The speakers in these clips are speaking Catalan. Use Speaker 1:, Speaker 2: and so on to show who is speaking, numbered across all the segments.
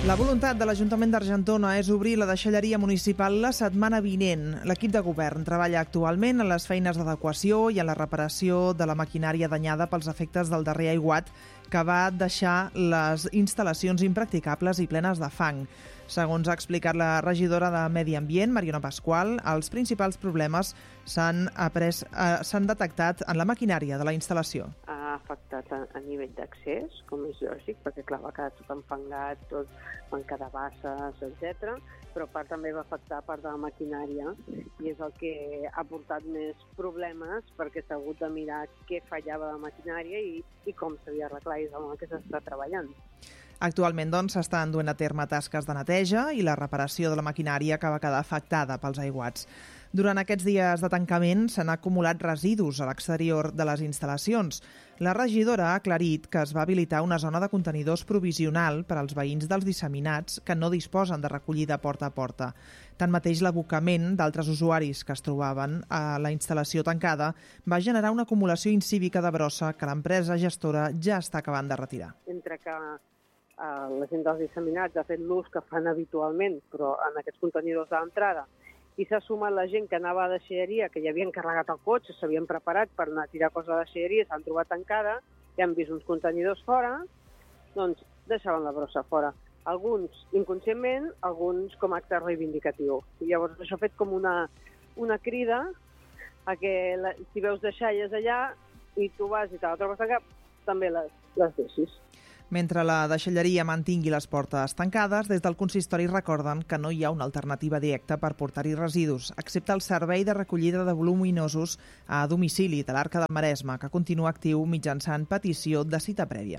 Speaker 1: La voluntat de l'Ajuntament d'Argentona és obrir la deixalleria municipal la setmana vinent. L'equip de govern treballa actualment en les feines d'adequació i en la reparació de la maquinària danyada pels efectes del darrer aiguat que va deixar les instal·lacions impracticables i plenes de fang. Segons ha explicat la regidora de Medi Ambient, Mariona Pasqual, els principals problemes s'han detectat en la maquinària de la instal·lació.
Speaker 2: Ha afectat a nivell d'accés, com és lògic, perquè clar, va quedar tot enfangat, tot manca de basses, etc. Però part també va afectar part de la maquinària i és el que ha portat més problemes perquè s'ha hagut de mirar què fallava de la maquinària i com s'havia d'arreglar i és el que s'està treballant.
Speaker 1: Actualment, doncs, s'estan duent a terme tasques de neteja i la reparació de la maquinària que va quedar afectada pels aiguats. Durant aquests dies de tancament s'han acumulat residus a l'exterior de les instal·lacions. La regidora ha aclarit que es va habilitar una zona de contenidors provisional per als veïns dels disseminats que no disposen de recollida porta a porta. Tanmateix, l'abocament d'altres usuaris que es trobaven a la instal·lació tancada va generar una acumulació incívica de brossa que l'empresa gestora ja està acabant de retirar.
Speaker 2: Entre que la gent dels disseminats ha fet l'ús que fan habitualment, però en aquests contenidors de l'entrada, i s'ha sumat la gent que anava a la deixalleria, que ja havien carregat el cotxe, s'havien preparat per anar a tirar coses a la deixalleria, s'han trobat tancada, i han vist uns contenidors fora, doncs deixaven la brossa fora. Alguns inconscientment, alguns com a acte reivindicatiu. I llavors això ha fet com una crida a que si veus deixalles allà i tu vas i te la trobes tancada, també les deixis.
Speaker 1: Mentre la deixalleria mantingui les portes tancades, des del consistori recorden que no hi ha una alternativa directa per portar-hi residus, excepte el servei de recollida de voluminosos a domicili de l'Arca del Maresme, que continua actiu mitjançant petició de cita prèvia.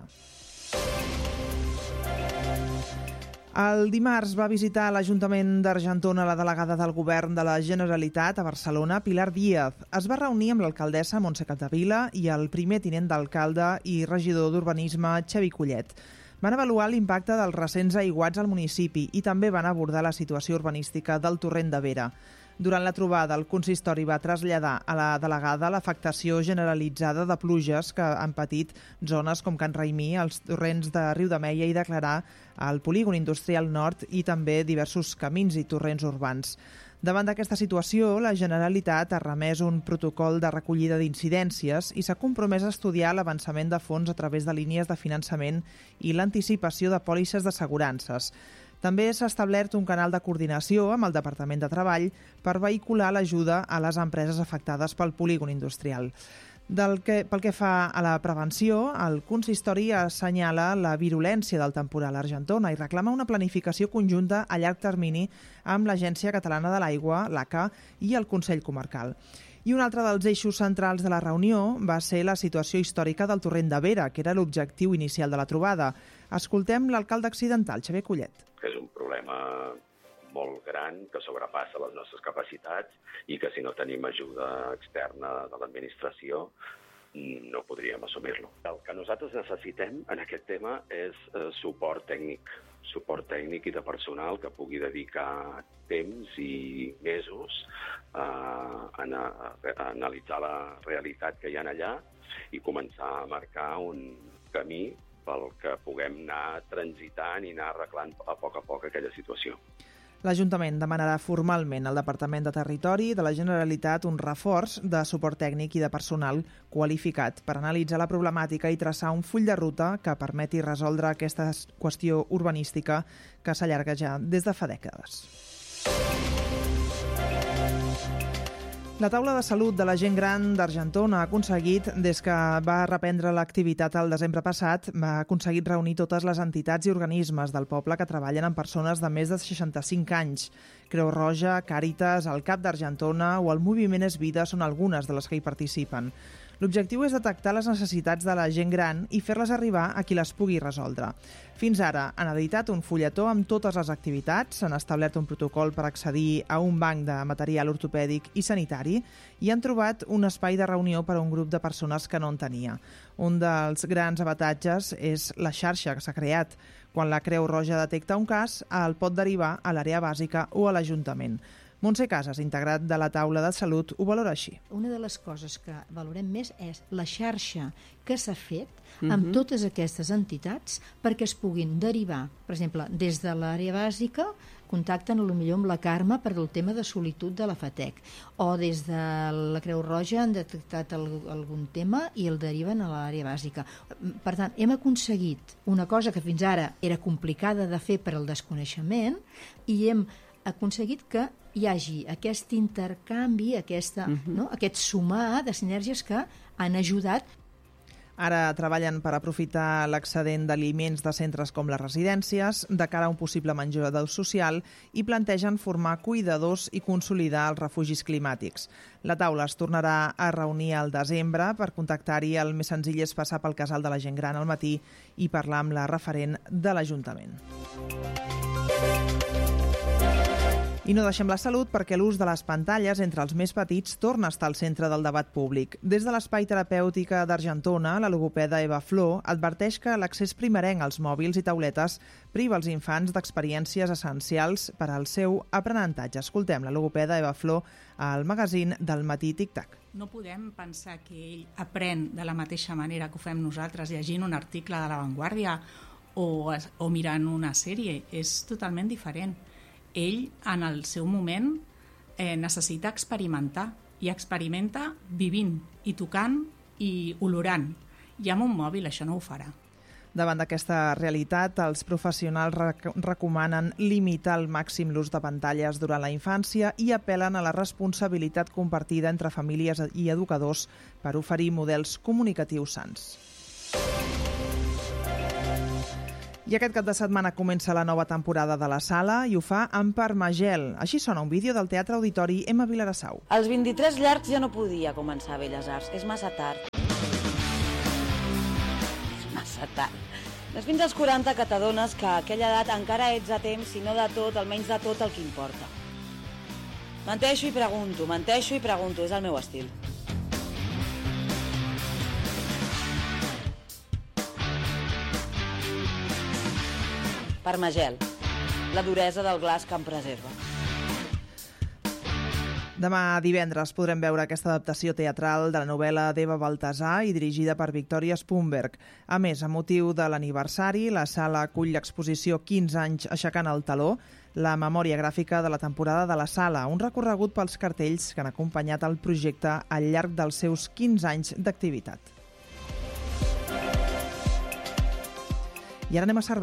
Speaker 1: El dimarts va visitar a l'Ajuntament d'Argentona la delegada del Govern de la Generalitat a Barcelona, Pilar Díaz. Es va reunir amb l'alcaldessa Montse Capdevila i el primer tinent d'alcalde i regidor d'Urbanisme, Xavi Collet. Van avaluar l'impacte dels recents aiguats al municipi i també van abordar la situació urbanística del torrent de Vera. Durant la trobada, el consistori va traslladar a la delegada l'afectació generalitzada de pluges que han patit zones com Can Raimí, els torrents de Riudemeia i declarar el polígon industrial nord i també diversos camins i torrents urbans. Davant d'aquesta situació, la Generalitat ha remès un protocol de recollida d'incidències i s'ha compromès a estudiar l'avançament de fons a través de línies de finançament i l'anticipació de pòlisses d'assegurances. També s'ha establert un canal de coordinació amb el Departament de Treball per vehicular l'ajuda a les empreses afectades pel polígon industrial. Pel que fa a la prevenció, el consistori assenyala la virulència del temporal a Argentona i reclama una planificació conjunta a llarg termini amb l'Agència Catalana de l'Aigua, l'ACA, i el Consell Comarcal. I un altre dels eixos centrals de la reunió va ser la situació històrica del torrent de Vera, que era l'objectiu inicial de la trobada. Escoltem l'alcalde accidental, Xavier Collet.
Speaker 3: Que és un problema molt gran, que sobrepassa les nostres capacitats i que si no tenim ajuda externa de l'administració no podríem assumir-lo. El que nosaltres necessitem en aquest tema és suport tècnic i de personal que pugui dedicar temps i mesos a analitzar la realitat que hi ha allà i començar a marcar un camí pel que puguem anar transitant i anar arreglant a poc aquella situació.
Speaker 1: L'Ajuntament demanarà formalment al Departament de Territori de la Generalitat un reforç de suport tècnic i de personal qualificat per analitzar la problemàtica i traçar un full de ruta que permeti resoldre aquesta qüestió urbanística que s'allarga ja des de fa dècades. La taula de salut de la gent gran d'Argentona ha aconseguit, des que va reprendre l'activitat el desembre passat, ha aconseguit reunir totes les entitats i organismes del poble que treballen amb persones de més de 65 anys. Creu Roja, Càritas, el CAP d'Argentona o el Moviment És Vida són algunes de les que hi participen. L'objectiu és detectar les necessitats de la gent gran i fer-les arribar a qui les pugui resoldre. Fins ara han editat un fulletó amb totes les activitats, s'han establert un protocol per accedir a un banc de material ortopèdic i sanitari i han trobat un espai de reunió per a un grup de persones que no en tenia. Un dels grans avantatges és la xarxa que s'ha creat. Quan la Creu Roja detecta un cas, el pot derivar a l'àrea bàsica o a l'Ajuntament. Montse Casas, integrat de la taula de salut, ho valora així.
Speaker 4: Una de les coses que valorem més és la xarxa que s'ha fet amb totes aquestes entitats perquè es puguin derivar, per exemple, des de l'àrea bàsica, contacten potser amb la Carme per el tema de solitud de la FATEC, o des de la Creu Roja han detectat algun tema i el deriven a l'àrea bàsica. Per tant, hem aconseguit una cosa que fins ara era complicada de fer per al desconeixement i hem aconseguit que hi hagi aquest intercanvi, aquest sumar de sinergies que han ajudat.
Speaker 1: Ara treballen per aprofitar l'excedent d'aliments de centres com les residències de cara a un possible menjador social i plantegen formar cuidadors i consolidar els refugis climàtics. La taula es tornarà a reunir al desembre. Per contactar-hi, el més senzill és passar pel casal de la gent gran al matí i parlar amb la referent de l'Ajuntament. I no deixem la salut perquè l'ús de les pantalles entre els més petits torna a estar al centre del debat públic. Des de l'Espai Terapèutica d'Argentona, la logopeda Eva Flor adverteix que l'accés primerenc als mòbils i tauletes priva els infants d'experiències essencials per al seu aprenentatge. Escoltem la logopeda Eva Flor al magazín del Matí Tic-Tac.
Speaker 5: No podem pensar que ell aprèn de la mateixa manera que ho fem nosaltres llegint un article de La Vanguardia o mirant una sèrie. És totalment diferent. Ell, en el seu moment, necessita experimentar, i experimenta vivint, i tocant, i olorant. I amb un mòbil això no ho farà.
Speaker 1: Davant d'aquesta realitat, els professionals recomanen limitar al màxim l'ús de pantalles durant la infància i apel·len a la responsabilitat compartida entre famílies i educadors per oferir models comunicatius sants. I aquest cap de setmana comença la nova temporada de la Sala i ho fa amb Parmagel. Així sona un vídeo del Teatre Auditori Emma Vilarassau.
Speaker 6: Als 23 llargs ja no podia començar a Belles Arts. És massa tard. És massa tard. No és fins als 40 que t'adones que a aquella edat encara ets a temps, si no de tot, almenys de tot el que importa. Menteixo i pregunto, és el meu estil. Parmagel, la duresa del glaç que em preserva.
Speaker 1: Demà divendres podrem veure aquesta adaptació teatral de la novel·la d'Eva Baltasar i dirigida per Victòria Spunberg. A més, a motiu de l'aniversari, la Sala acull l'exposició 15 anys aixecant el taló, la memòria gràfica de la temporada de la Sala, un recorregut pels cartells que han acompanyat el projecte al llarg dels seus 15 anys d'activitat. I ara anem a Cervera.